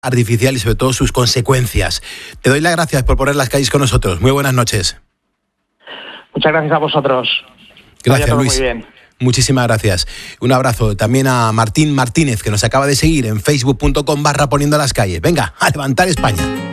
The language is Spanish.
artificial y sobre todo sus consecuencias. Te doy las gracias por poner las calles con nosotros. Muy buenas noches. Muchas gracias a vosotros. Gracias, Luis. Muy bien. Muchísimas gracias. Un abrazo también a Martín Martínez, que nos acaba de seguir en facebook.com/poniendo las calles. Venga, a levantar España.